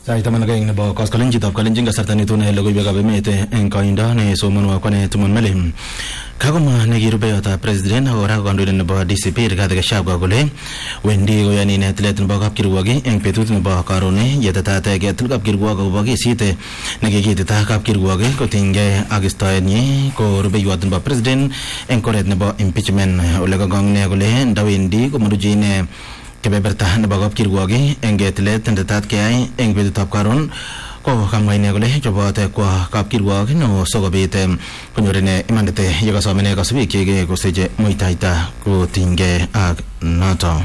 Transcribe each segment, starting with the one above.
Taman again nebo Kalenjin of Kalenjin kasarta nito na logoiwek ab emet eng koindo ne somonwo kone Tumon Melim. Kagoma nekirubeyot president ora kandoindet nebo DCP Rigathi Gachagua kole wendi koyani tilet nebo kapkirwok eng betut nebo karon yetetat ketil kapkirwok akobo kesit nekikitita kapkirwok kotinygei ak istoenyi ko rubeiwot nebo president eng koret nebo impeachment ole kakong kole ndawendi komaruchi ine kebeberta nebo kapkirwok eng tilet tetat keyai eng betutab karon ko kamwa ine kole chobote kwa kapkirwok no sokobit konyor ine imanit yekasomene kasubik cheke koseche muitaita kotinygei ak noto.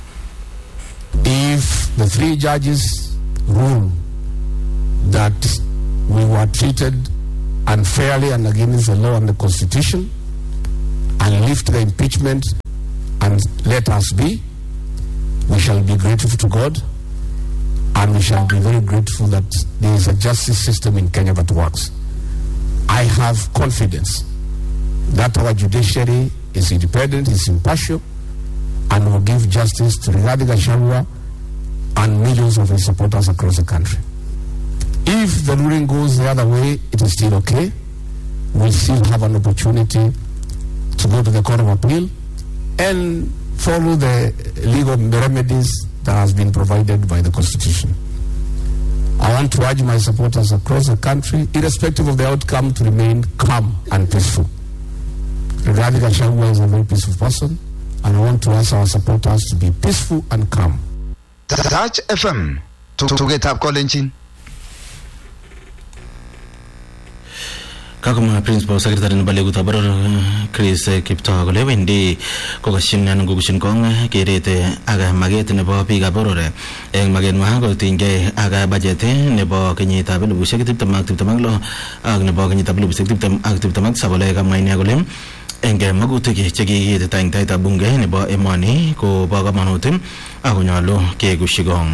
If the three judges rule that we were treated unfairly and against the law and the constitution and lift the impeachment and let us be, we shall be grateful to God, and we shall be very grateful that there is a justice system in Kenya that works. I have confidence that our judiciary is independent, is impartial, and will give justice to Rigathi Gachagua and millions of his supporters across the country. If the ruling goes the other way, it is still okay. We still have an opportunity to go to the Court of Appeal and follow the legal remedies that has been provided by the Constitution. I want to urge my supporters across the country, irrespective of the outcome, to remain calm and peaceful. Rigathi Gachagua is a very peaceful person, and I want to ask our supporters to be peaceful and calm. Touch FM to get up Kalenjin. Kakuma Principal Secretary Nabale Gutabor Chris Kipto kole wendi kokashin nan gugushin kong kerete aga maget nebo biga borore eng maget ma ko tinge aga budget nebo kenyitab 2020 ak nebo kenyitab 2020 sabole ka maine kole eng magutik chekikite tang taita bunge nebo emoni ko bo kamanut ako nyalo kegushigong.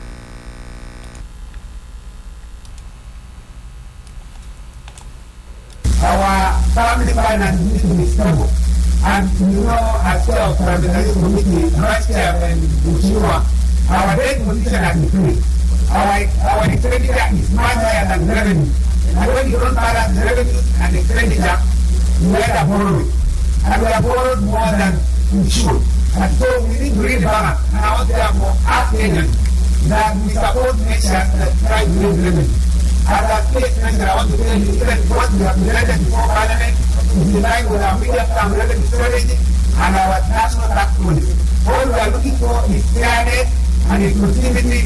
Our family finance needs to be stable. And you know, as well, from the committee, Vice Chairman Bushua, our debt position has increased. Our expenditure is much higher than revenue. And when you don't balance the revenue and expenditure, you end up borrowing. And we have borrowed more than we should. And so we need to rebalance. And I want to therefore ask Kenyans that we support measures that try to raise revenue. As a state measure, I want to tell you, even what we have presented before Parliament is in line with our medium-term revenue strategy and our national tax policy. All we are looking for is fairness and inclusivity.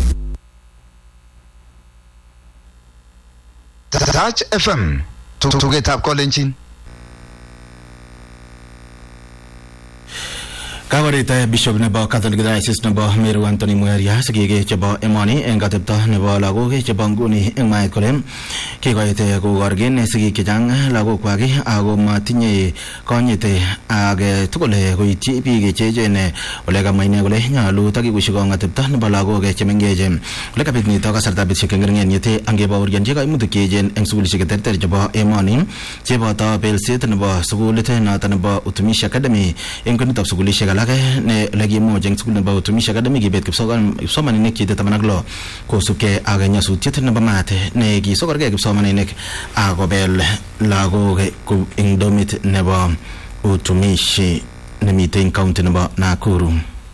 Touch FM to get up Kalenjin. Kawarita Bishop nebo Catholic Diocese nebo Meru Anthony Mueria sikige chebo emoni eng katepto nebo lagok chebo nguni eng maet kole kikoite kokorgen sigik chechang lagokwak ako matinye konyite age tugul koityi biik cheechen ole kamwa ine kole nyalu takikushikong katepto nebo lagok chemengech ole kabit nito kasarta betusiek ngeringen yete angebaurianchi kaimutik cheechen eng sukulishek terter chebo emoni cheboto belset nebo sukulit noto nebo Utumishi Academy eng konitab sukulishek ne legimuch eng sukul nebo Utumishi Academy kibet kipsomaninik chite 16 kosubkei ak nyasutiet nebo maat ne kisokorgei kipsomaninik akobel lagok eng domit nebo Utumishi nemiten county nebo Nakuru.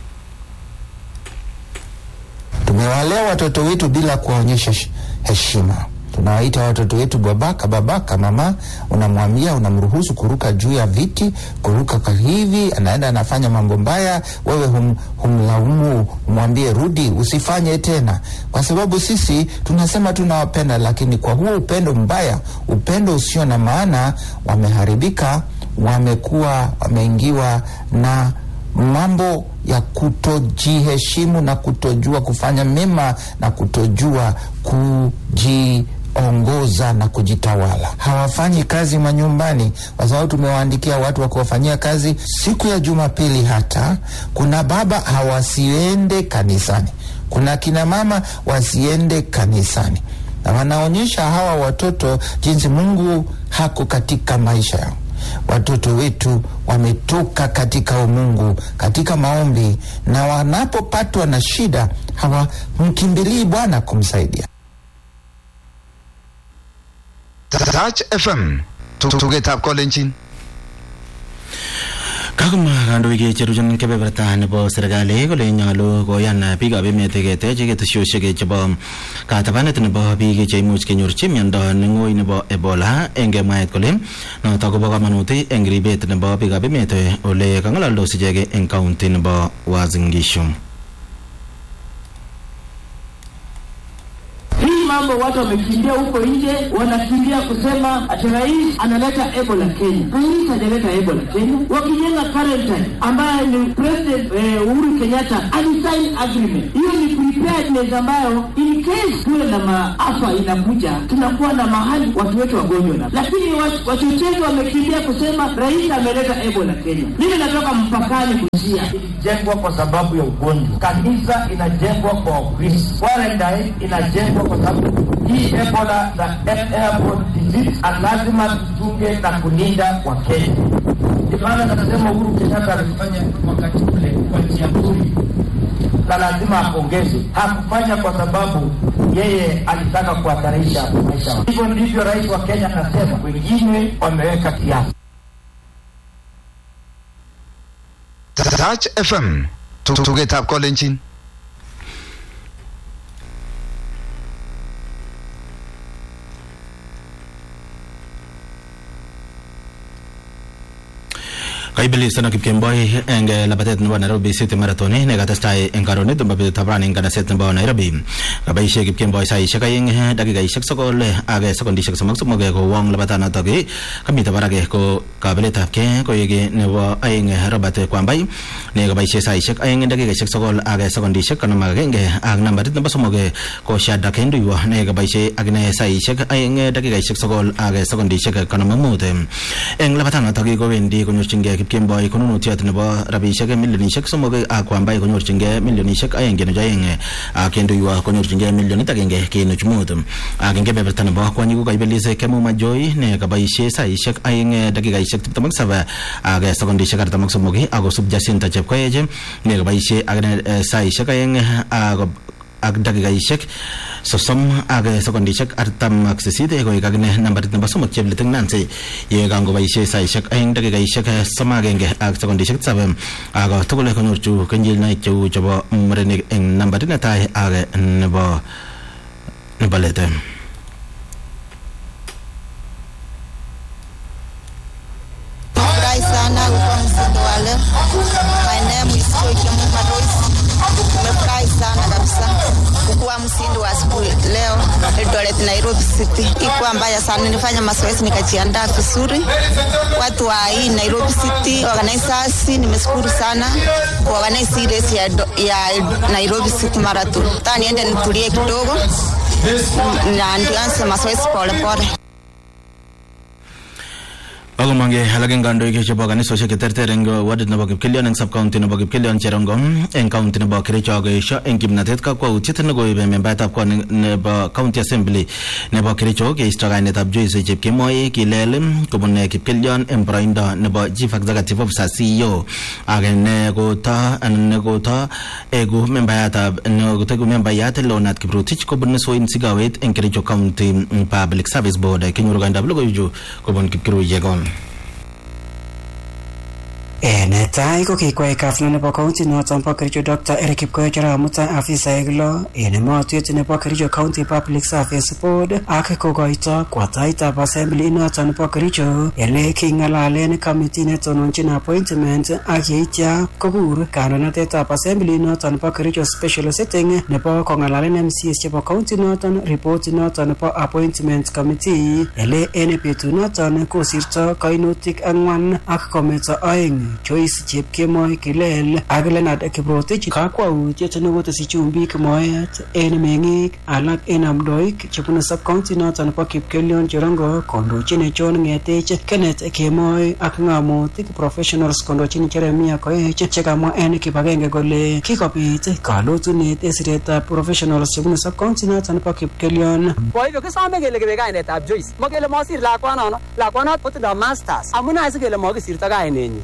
Tumewalea watoto wetu bila kuwaonyesha heshima. Tunawaita watoto wetu babaka, mama, unamwambia, unamruhusu kuruka juu ya viti, kuruka kwa hivi, anaenda anafanya mambo mbaya, wewe humlaumu, umwambie rudi, usifanye tena. Kwa sababu sisi tunasema tunawapenda, lakini kwa huo upendo mbaya, upendo usio na maana, wameharibika, wameingiwa na mambo ya kutojiheshimu na kutojua kufanya mema na kutojua kujiongoza na kujitawala. Hawafanyi kazi manyumbani kwa sababu tumewaandikia watu wa kuwafanyia kazi siku ya Jumapili. Hata kuna baba hawasiende kanisani, kuna kina mama wasiende kanisani, na wanaonyesha hawa watoto jinsi Mungu hako katika maisha yao. Watoto wetu wametoka katika umungu, katika maombi, na wanapopatwa na shida hawamkimbilii Bwana kumsaidia. Touch FM tugetab kolenjin. Kaguma kandoik cheruchin kebeberta nebo serikali kole nyolu koyan biikab emet ketech ketesyosyek chebo katabanet nebo biik cheimuch kenyorchi miondo neng'oi nebo Ebola eng mwaet kole notok kobo kamanut eng ribet nebo biikab emet ole kang'alaldos ichek eng county nebo Uasin Gishu. Mambo watu wamekimbia huko nje, wanakimbia kusema ati rais analeta Ebola Kenya. Rais hajaleta Ebola Kenya. Wakijenga quarantine ambaye ni President Uhuru Kenyatta alisign agreement. Hiyo ni preparedness ambayo in case kuwe na maafa inakuja, tunakuwa na mahali watu wetu wagonjwa. Lakini wachochezi wamekimbia kusema rais ameleta Ebola Kenya. Mimi natoka mpakani Busia. Ilijengwa kwa sababu ya ugonjwa. Kanisa inajengwa kwa Ukristo. Quarantine inajengwa kwa sababu hii Ebola na airborne disease lazima tuchunge na kulinda wa Kenya. Ndio maana nasema Uhuru Kenyatta alifanya wakati ule kwa njia nzuri. Na lazima apongeze. Hakufanya kwa sababu yeye alitaka kuhatarisha maisha. Hivyo ndivyo rais wa Kenya anasema, wengine wameweka kiasi. Touch FM tugetab kolenjin. Kaibeli sana Kipkemboi eng labatet nebo Nairobi City Marathon ne katestai eng karonet nebo betutab raning kanaset nebo Nairobi. Kabaishe Kipkemboi saishek aeng dakikaishek 9 ak sekondishek 3 kowong labatanotok kamite barak ko kabeletabke koyege nebo aeng Robert Kwambai ne kabaishe saishek aeng dakikaishek 9 ak sekondishek 51 ak nambarit nebo 3 ko Shada Kenduywa ne kabaishe akine saishek aeng dakikaishek 9 ak sekondishek 55 eng labatanotok kowendi konyorchingei Kipkemboi konunutiet nebo rabishek milionishek 3 ak Kwambai konyorchingei milionishek 2.2 ak Kenduywa konyorchingei milionit 1.5 ak eng kebeberta nebo kwanyik kokaibelis Kemuma Joy ne kabaishe saishek 2 dakikaishek 27 ak sekondishek 43 ak kosub Jacinta Chepkoech ne kabaishe ak saishek 2 ak dakikaishek 30 ak sekondishek 48 koik akine nambarit nebo 3 Chepleting Nancy ye kangobaishe saishek 2 dakikaishek 31 ak sekondishek 7 ak tugul konyorchu kenyilnoik cheu chebo murenik eng nambarit netai ak nebo let. My name is Joy Kemuma Joy. Nimefurahi sana kabisa kuwa mshindi wa siku leo Eldoret Nairobi City. Ikuwa mbaya sana, nilifanya mazoezi nikajiandaa vizuri. Watu wa hii Nairobi City organizers nimeshukuru sana kwa organize hii race ya Nairobi City Marathon. Tani niende nitulie kidogo na ndianze mazoezi pole pole. Agomange halageng kandoik chebo kanisoshek cheterter eng wadit nebo Kipkelion eng sub-county nebo Kipkelion Cherongom eng county nebo Kericho koesho eng kimnatet kakwautiet nekoibe membaetab kot nebo county assembly nebo Kericho keisto kainetab Joyce Chepkemoi kilel kobun Kipkelion eng boroindo nebo Chief Executive Officer CEO ak nekota egu membayat Leonard Kiprotich kobun Soin Sigawet eng Kericho County Public Service Board kinyoru kaindab logoiwek kobun Kipkirui Yegon. Netai ko kikwai gavana nebo county noton bo Kericho Dr. Eric Kipkoech Ramuta afisaek lo en emotuet nebo Kericho County Public Service Board ak kokoito kwataitab assembly noton bo Kericho ele kingalalen committee netononchin appointment ak yeitya kokur kandoinatetab assembly noton bo Kericho special setting nebo kongalalen MCs chebo county noton report noton bo appointment committee ele en betut noton kosirto kainutik 4 ak kometo 2 Joyce Chepkemoi kilel ak Leonard Kiprotich kakwautiet nekotesi chumbik moet en meng'ik alak en amdoik chebune sub-county noton bo Kipkelion Cherongo kondochin John Ng'etech, Kenneth Kemoi ak ng'amutik professionals kondochin Jeremia Koech chekamwa en kibagenge kole kikobit kalotunet en siretab professionals chebune sub-county noton bo Kipkelion. Kwa hivyo kisome kele kibe kainetab Joyce makele mosir lakwanono kotindo masters amune asikele mokisirto kainenyin kokoken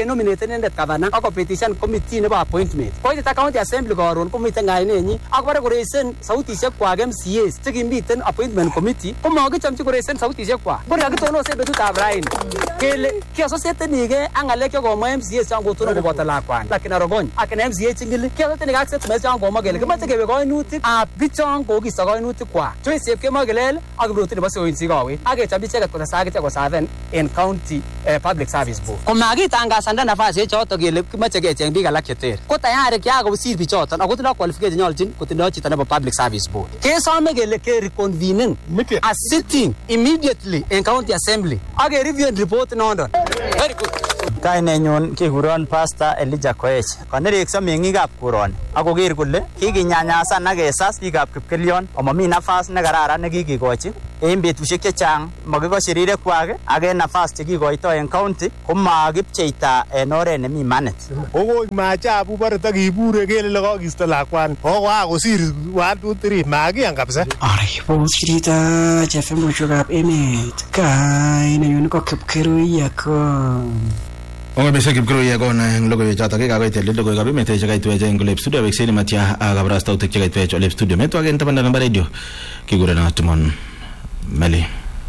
nominate inendet governor ako petition committee nebo appointment. Koit county assembly koron komiten ngainenyi akobare koresen sautisiek kwak MCAs chekimiten appointment committee komakichamchi koresen sautisiek kwak. Bora kitonose betutab raini kele kiasosetenige ak ngalek chekomwa MCAs chango tono koboto lakwani lakini arogony ak MCA chingili kiasotenige ak statement chango komwa kele kimache kebe koinutik ab bichon kokisto koinutik kwak. Choisep kemogelel ak Kiprotich nebo Soinsi Kawe ak kechomchi icheket kotesakit kosaven en county public service board. Komakitangasanda nafasi choto kele kimache kecheng biik alak cheter. Ko tayari kiakosir bichoton ako tindo qualification nyolchin kotindo chito nebo public service board. Kesome kele ke reconvene a sitting immediately in county assembly ak review and report nondon. Very good. Kainenyon kekuron Pastor Elijah Koech. Kanerekso meng'ikab koroni akoker kole kikinyanyasan ak kesas biikab Kipkelion amami nafas nekararan nekikikochi en betusiek chechang makikoshe rirekwak ak en nafas chekikoito en county komakipcheita en oret nemi manet. Okoi maajabu bore takibure kele kakisto lakwani kokakosir 1 2 3 makiyan kabisa. Aripot shirita chefembushukab emet kainenyon ko Kipkerui yako. Ongabese Kipkurui yakon ang logoiwek chotok kikakoit logoiwekab emet chekaitwech eng Olep Studio wekseni matya kabarastautik chekaitwech Olep Studio metwake en tabanda nebo radio kigurena Timon Meli.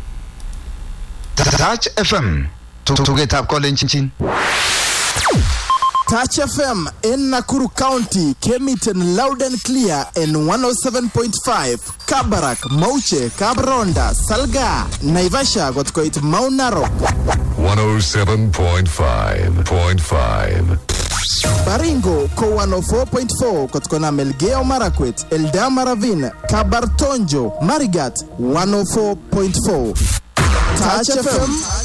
Touch FM tugetab kolenjin. Touch FM in Nakuru County came it in loud and clear in 107.5. Kabarak, Mauche, Kabronda, Salga, Naivasha got quite Mount Narok. 107.5. Baringo, Ko 104.4, Kotkona Melgeo Marakwet, Eldama Ravine, Kabartonjo, Marigat, 104.4. Touch FM,